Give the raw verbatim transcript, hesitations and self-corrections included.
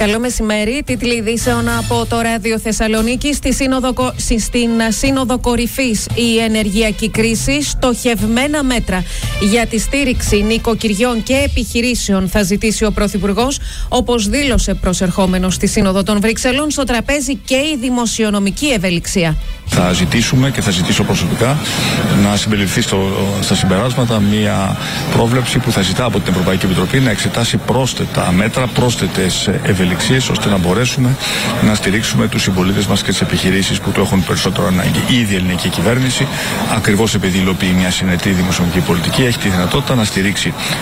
Καλό μεσημέρι. Τίτλοι ειδήσεων από το Ράδιο Θεσσαλονίκη. Στη σύνοδο, στην Σύνοδο Κορυφής η ενεργειακή κρίση. Στοχευμένα μέτρα για τη στήριξη νοικοκυριών και επιχειρήσεων θα ζητήσει ο Πρωθυπουργός. Όπως δήλωσε προσερχόμενος στη Σύνοδο των Βρυξελών, στο τραπέζι και η δημοσιονομική ευελιξία. Θα ζητήσουμε και θα ζητήσω προσωπικά να συμπεριληφθεί στο, στα συμπεράσματα μια πρόβλεψη που θα ζητά από την Ευρωπαϊκή Επιτροπή να εξετάσει πρόσθετα μέτρα, πρόσθετες ευελιξίες, ώστε να μπορέσουμε να στηρίξουμε τους συμπολίτες μας και τις επιχειρήσεις που το έχουν περισσότερο ανάγκη. Ήδη η ελληνική κυβέρνηση, ακριβώς επειδή υλοποιεί μια συνετή δημοσιονομική πολιτική, έχει τη δυνατότητα να στηρίξει